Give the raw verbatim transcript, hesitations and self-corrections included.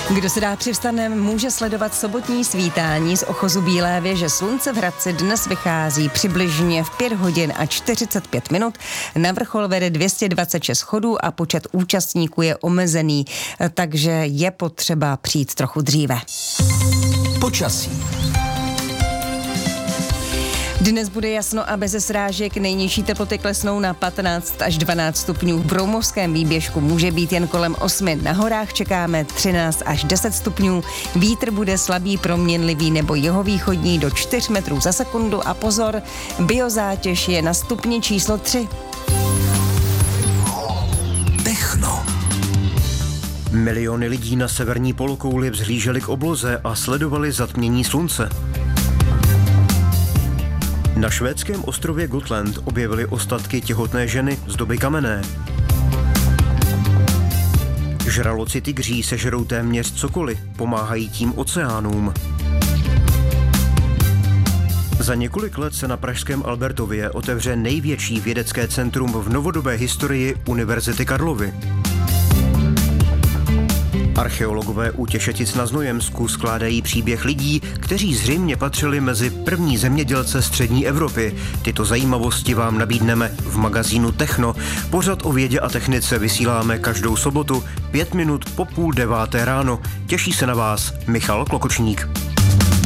Kdo se dá přivstanem, může sledovat sobotní svítání z ochozu Bílé věže. Slunce v Hradci dnes vychází přibližně v pět hodin a čtyřicet pět minut. Na vrchol vede dvě stě dvacet šest schodů a počet účastníků je omezený, takže je potřeba přijít trochu dříve. Počasí. Dnes bude jasno a bez srážek, nejnižší teploty klesnou na patnáct až dvanáct stupňů. V Broumovském výběžku může být jen kolem osmi. Na horách čekáme třináct až deset stupňů. Vítr bude slabý, proměnlivý nebo jihovýchodní do čtyř metrů za sekundu a pozor, biozátěž je na stupni číslo tři. Techno. Miliony lidí na severní polokouli vzhlíželi k obloze a sledovali zatmění slunce. Na švédském ostrově Gotland objevili ostatky těhotné ženy z doby kamenné. Žraloci tygří sežerou téměř cokoliv, pomáhají tím oceánům. Za několik let se na pražském Albertově otevře největší vědecké centrum v novodobé historii Univerzity Karlovy. Archeologové u Těšetic na Znojemsku skládají příběh lidí, kteří zřejmě patřili mezi první zemědělce střední Evropy. Tyto zajímavosti vám nabídneme v magazínu Techno. Pořad o vědě a technice vysíláme každou sobotu pět minut po půl deváté ráno. Těší se na vás Michal Klokočník.